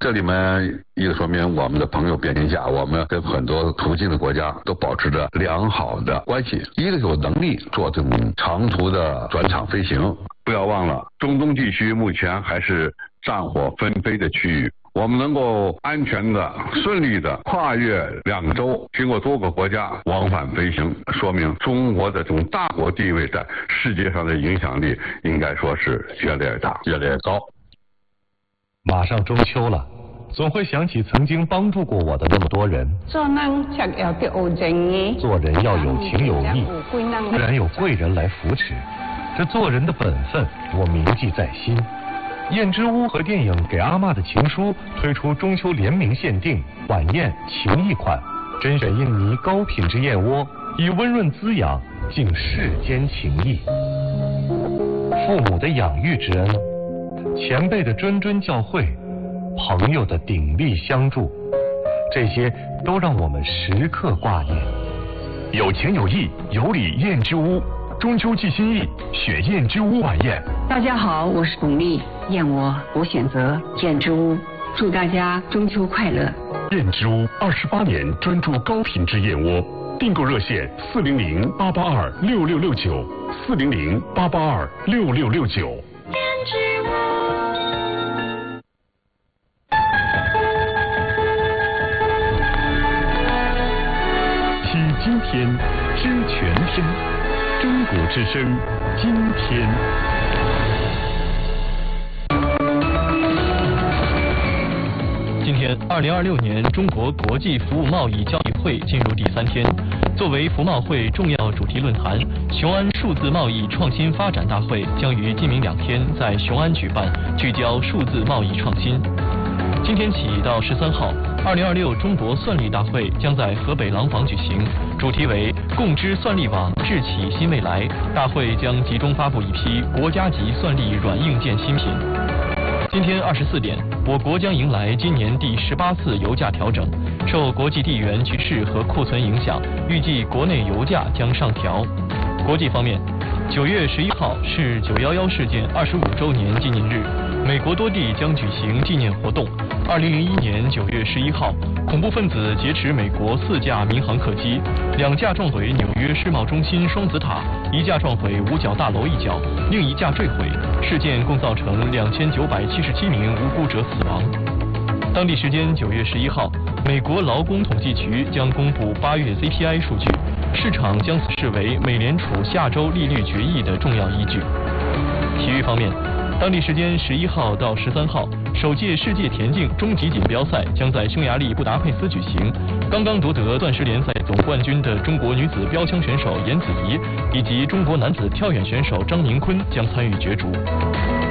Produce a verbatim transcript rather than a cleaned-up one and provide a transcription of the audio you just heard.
这里面一个说明我们的朋友变天下，我们跟很多途径的国家都保持着良好的关系。一个有能力做这种长途的转场飞行，不要忘了，中东地区目前还是战火纷飞的区域。我们能够安全的、顺利的跨越两洲，经过多个国家往返飞行，说明中国的这种大国地位在世界上的影响力应该说是越来越大、越来越高。 马上中秋了，总会想起曾经帮助过我的那么多人。 做人要有啲正义， 做人要有情有义，自然有贵人来扶持。这做人的本分，我铭记在心。燕之屋和电影《给阿嬷的情书》推出中秋联名限定晚宴情谊款，甄选印尼高品质燕窝，以温润滋养敬世间情谊。父母的养育之恩，前辈的谆谆教诲，朋友的鼎力相助，这些都让我们时刻挂念。 有情有义，有礼燕之屋，中秋寄心意，选燕之屋晚宴。 大家好，我是巩俐，燕窝我选择燕之屋，祝大家中秋快乐。 燕之屋二十八年专注高品质燕窝，订购热线四零零八八二六六六九，四零零八八二六六六九。 燕之屋。 听今天，知全天，中国之声，今天。 今天，二零二六年中国国际服务贸易交易会进入第三天。作为服贸会重要主题论坛，雄安数字贸易创新发展大会将于今明两天在雄安举办，聚焦数字贸易创新。今天起到十三号，二零二六中国算力大会将在河北廊坊举行，主题为“共知算力网，智启新未来”。大会将集中发布一批国家级算力软硬件新品。今天二十四点，我国将迎来今年第十八次油价调整。受国际地缘局势和库存影响，预计国内油价将上调。国际方面，九月十一号是九一一事件二十五周年纪念日，美国多地将举行纪念活动。二零零一年九月十一号，恐怖分子劫持美国四架民航客机，两架撞毁纽约世贸中心双子塔，一架撞毁五角大楼一角，另一架坠毁。事件共造成两千九百七十七名无辜者死亡。当地时间九月十一号，美国劳工统计局将公布八月 C P I 数据，市场将此视为美联储下周利率决议的重要依据。体育方面，当地时间十一号到十三号，首届世界田径终极锦标赛将在匈牙利布达佩斯举行。刚刚夺得钻石联赛总冠军的中国女子标枪选手严子怡以及中国男子跳远选手张宁坤将参与角逐。